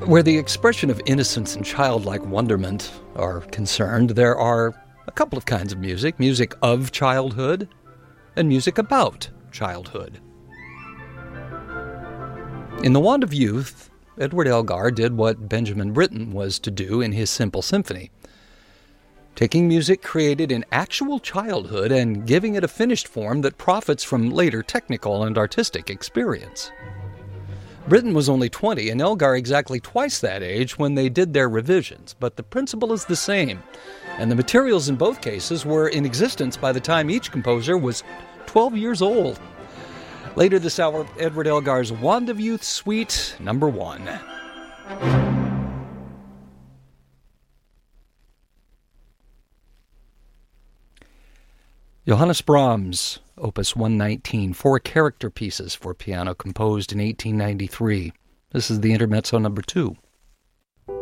Where the expression of innocence and childlike wonderment are concerned, there are a couple of kinds of music. Music of childhood and music about childhood. In The Wand of Youth, Edward Elgar did what Benjamin Britten was to do in his Simple Symphony, taking music created in actual childhood and giving it a finished form that profits from later technical and artistic experience. Britten was only 20 and Elgar exactly twice that age when they did their revisions, but the principle is the same, and the materials in both cases were in existence by the time each composer was 12 years old. Later this hour, Edward Elgar's Wand of Youth Suite No. 1. Johannes Brahms, Opus 119, 4 character pieces for piano composed in 1893. This is the Intermezzo No. 2.